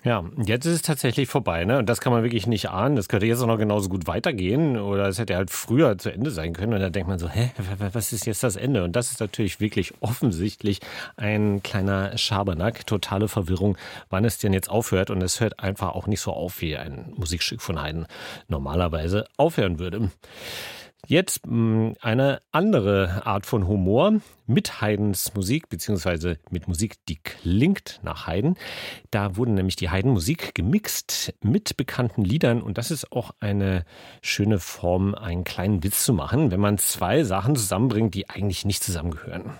Ja, jetzt ist es tatsächlich vorbei, ne? Und das kann man wirklich nicht ahnen. Das könnte jetzt auch noch genauso gut weitergehen oder es hätte halt früher zu Ende sein können. Und dann denkt man so, was ist jetzt das Ende? Und das ist natürlich wirklich offensichtlich ein kleiner Schabernack, totale Verwirrung, wann es denn jetzt aufhört. Und es hört einfach auch nicht so auf, wie ein Musikstück von Haydn normalerweise aufhören würde. Jetzt eine andere Art von Humor mit Haydns Musik, beziehungsweise mit Musik, die klingt nach Haydn. Da wurde nämlich die Haydn-Musik gemixt mit bekannten Liedern und das ist auch eine schöne Form, einen kleinen Witz zu machen, wenn man zwei Sachen zusammenbringt, die eigentlich nicht zusammengehören.